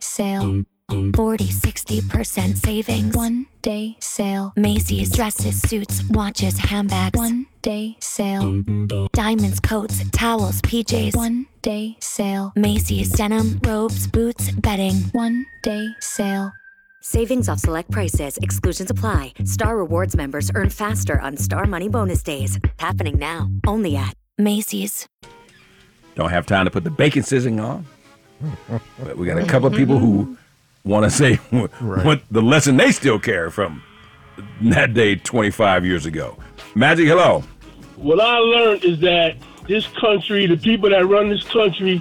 sale. 40-60% savings. 1 day sale. Macy's dresses, suits, watches, handbags. 1 day sale. Diamonds, coats, towels, PJs. 1 day sale. Macy's denim, robes, boots, bedding. 1 day sale. Savings off select prices. Exclusions apply. Star Rewards members earn faster on Star Money Bonus Days. Happening now. Only at Macy's. Don't have time to put the bacon sizzling on. But we got a couple of people who want to say what the lesson they still carry from that day 25 years ago. Magic, hello. What I learned is that this country, the people that run this country,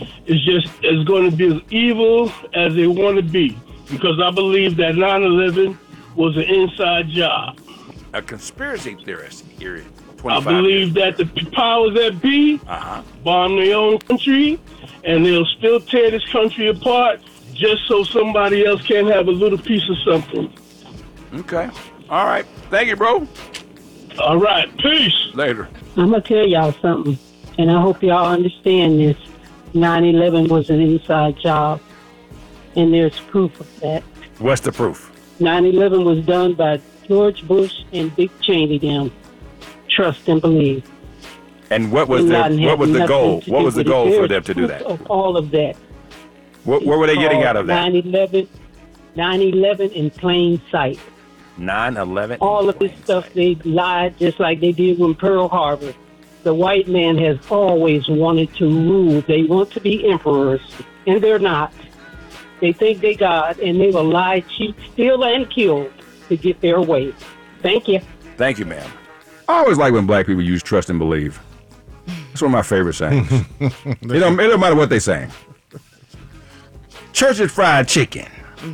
is going to be as evil as they want to be. Because I believe that 9/11 was an inside job. A conspiracy theorist here. I believe that the powers that be bomb their own country, and they'll still tear this country apart just so somebody else can have a little piece of something. Okay. All right. Thank you, bro. All right. Peace. Later. I'm going to tell y'all something, and I hope y'all understand this. 9/11 was an inside job, and there's proof of that. What's the proof? 9/11 was done by George Bush and Dick Cheney them. Trust and believe. And what was the goal? What was the goal for them to do that? Of all of that. What were they getting out of that? 9/11 in plain sight. 9/11. All of this stuff, they lied just like they did with Pearl Harbor. The white man has always wanted to rule. They want to be emperors, and they're not. They think they God, and they will lie, cheat, steal, and kill to get their way. Thank you. Thank you, ma'am. I always like when black people use trust and believe. It's one of my favorite sayings. It don't matter what they're saying. Church's fried chicken.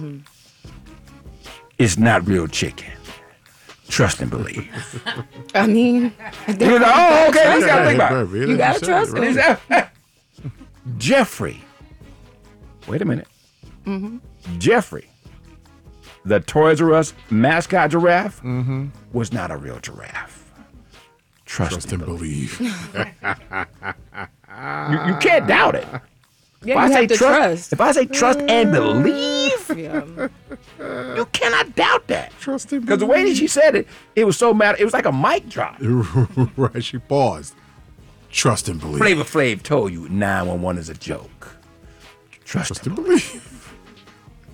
It's not real chicken. Trust and believe. I mean, okay. You gotta think about it. You gotta trust me. Jeffrey. Wait a minute. Jeffrey, the Toys R Us mascot giraffe, was not a real giraffe. Trust and believe. You can't doubt it. Yeah, you have to trust. If I say trust and believe, you cannot doubt that. Trust and believe. Because the way that she said it, it was so mad. It was like a mic drop. Right, she paused. Trust and believe. Flavor Flav told you 911 is a joke. Trust and believe.